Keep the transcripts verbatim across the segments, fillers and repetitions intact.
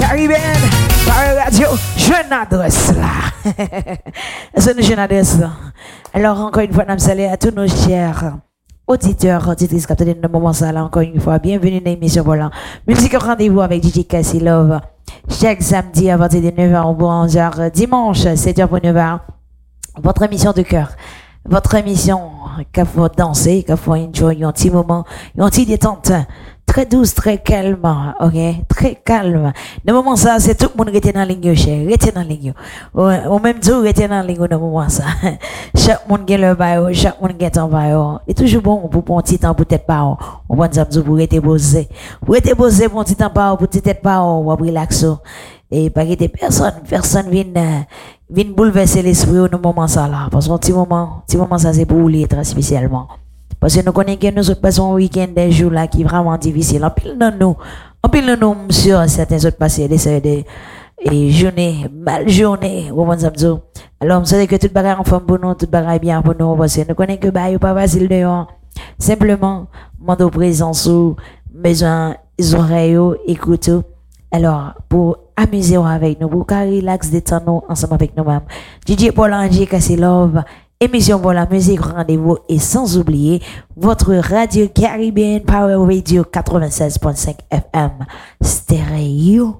Caribbean, par radio, jeune adresse là. C'est une jeune adresse là. Alors, encore une fois, nous saluons à tous nos chers auditeurs, auditrices, capteurs de nos moments ça là, encore une fois. Bienvenue dans l'émission Volant. Musique au rendez-vous avec D J Cassie Love. Chaque samedi à partir de neuf heures ou onze heures, dimanche, sept heures pour neuf heures. Votre émission de cœur. Votre émission, qu'il faut danser, qu'il faut enjoy un petit moment, un petit détente. Très douce, très calme, ok? Très calme. Dans le moment ça, c'est tout le monde qui était dans la ligne, cher. Restez dans la ligne. Au même temps, restez dans la ligne dans le moment ça. Chaque monde qui a le bail, chaque monde qui a ton bail. C'est toujours bon pour prendre un petit temps pour tête pas. On va dire pour rester posé. Pour rester posé pour un petit temps pas, pour tête pas, on va relaxer. Et pas que personne, personne vient, vient bouleverser l'esprit au moment ça là. Parce qu'un petit moment, petit moment ça c'est pour vous très spécialement. Parce que nous connaissons que nous autres passons un week-end des jours là qui est vraiment difficile. En pile de nous, en pile de nous, sur certains autres passés des des et journées, mal journées, ou on s'abdou. Alors, on sait que toute bagarre en forme pour nous, toute bagarre bien pour nous, parce que nous connaissons que bah, il pas facile dehors. Simplement, mando présence ou besoin oreilles, écoute. Alors, pour amuser avec nous, pour relax, détendre ensemble avec nous-mêmes. D J Paul Angie, Cassie Love. Émission pour la musique, rendez-vous et sans oublier votre radio Caribbean Power Radio quatre-vingt-seize point cinq F M stéréo.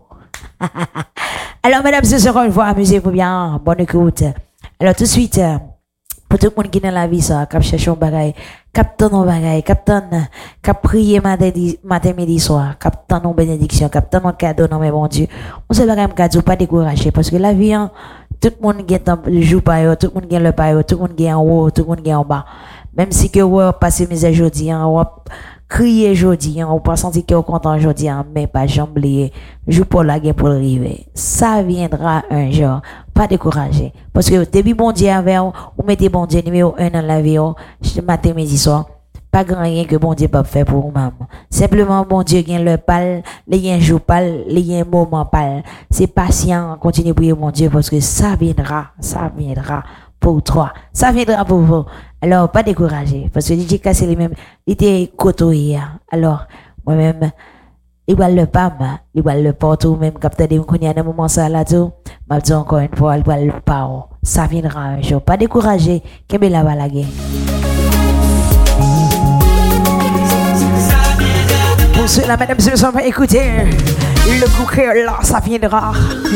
Alors mesdames, ce sera une fois, amusez-vous bien, bonne écoute. Alors tout de suite, pour tout le monde qui est dans la vie, ça, cap chercher un bagay, cap ton bagay, cap ton, cap prier matin, matin, midi, soir, cap ton bénédiction, cap ton cadeau, non mais bon Dieu. On se bagay un cadeau, pas décourager, parce que la vie, hein, tout le monde qui joue pas yo, tout le monde qui le pas yo, tout le monde qui est en haut, tout le monde qui est en bas. Même si que vous passez mes aujourd'hui, on va crier aujourd'hui, on va pas sentir que vous content aujourd'hui, mais pas jamblier. Joue pour la guerre pour arriver. Ça viendra un jour. Pas décourager. Parce que début bon Dieu avec vous, vous mettez bon Dieu numéro un dans la vie, matin, midi, soir. Pas grand rien que bon Dieu peut faire pour vous-même. Simplement, bon Dieu gagne le pal, les gagne jour pal, les gagne moment pal. C'est patient, continue prier mon Dieu parce que ça viendra, ça viendra pour toi. Ça viendra pour vous. Alors, pas décourager. Parce que D J Cassé lui-même, il était côtoyé. Alors, moi-même, il va le pas, il va le partout, même quand tu as des connais à un moment ça là tout. M'a dit encore une fois, il va le pas. Ça viendra un jour. Pas décourager. Qu'est-ce que la balague? Pour cela, mesdames et messieurs, on va écouter le coup là, ça viendra.